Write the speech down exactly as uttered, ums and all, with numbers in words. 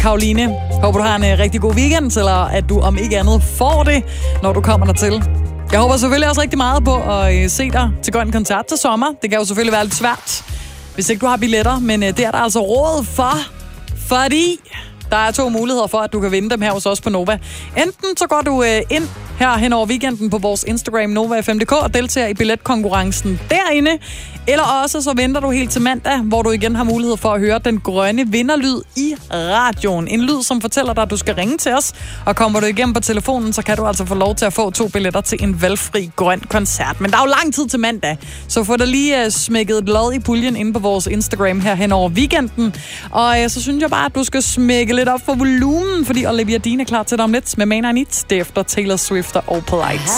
Karoline. Håber, du har en uh, rigtig god weekend, eller at du om ikke andet får det, når du kommer dertil. Jeg håber selvfølgelig også rigtig meget på at uh, se dig til Grøn Koncert til sommer. Det kan jo selvfølgelig være lidt svært, hvis ikke du har billetter, men uh, det er der altså råd for, fordi der er to muligheder for, at du kan vinde dem her hos os på Nova. Enten så går du uh, ind her hen over weekenden på vores Instagram Nova F M punktum d k og deltager i billetkonkurrencen derinde. Eller også så venter du helt til mandag, hvor du igen har mulighed for at høre den grønne vinderlyd i radioen. En lyd, som fortæller dig, at du skal ringe til os. Og kommer du igennem på telefonen, så kan du altså få lov til at få to billetter til en valgfri grøn koncert. Men der er jo lang tid til mandag, så få dig lige uh, smækket et lod i puljen inde på vores Instagram her hen over weekenden. Og uh, så synes jeg bare, at du skal smække lidt op for volumen, fordi Olivia Dean er klar til dig om lidt med Man I Need. Det efter Taylor Swift og Polite.